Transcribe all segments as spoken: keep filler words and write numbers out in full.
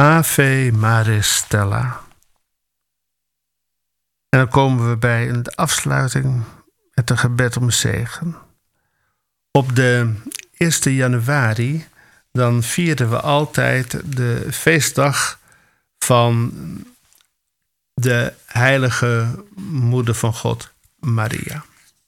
Ave Maris Stella. En dan komen we bij de afsluiting met een gebed om zegen. Op de eerste januari dan vieren we altijd de feestdag van de heilige moeder van God, Maria.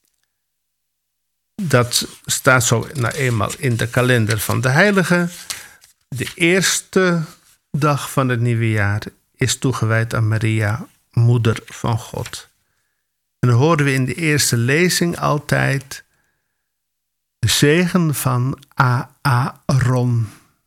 Dat staat zo nou eenmaal in de kalender van de heiligen. De eerste dag van het nieuwe jaar is toegewijd aan Maria, moeder van God. En dan horen we in de eerste lezing altijd de zegen van Aaron.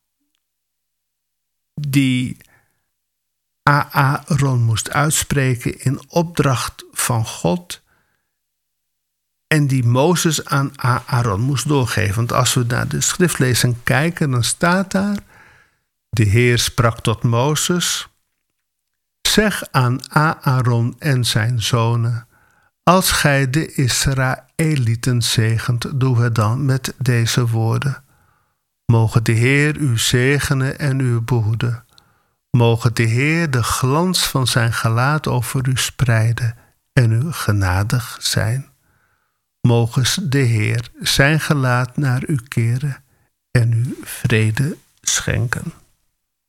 Die Aaron moest uitspreken in opdracht van God. En die Mozes aan Aaron moest doorgeven. Want als we naar de schriftlezing kijken, dan staat daar: de Heer sprak tot Mozes: zeg aan Aaron en zijn zonen: als gij de Israëlieten zegent, doe het dan met deze woorden: mogen de Heer u zegenen en u behoeden. Mogen de Heer de glans van zijn gelaat over u spreiden en u genadig zijn. Mogen de Heer zijn gelaat naar u keren en u vrede schenken.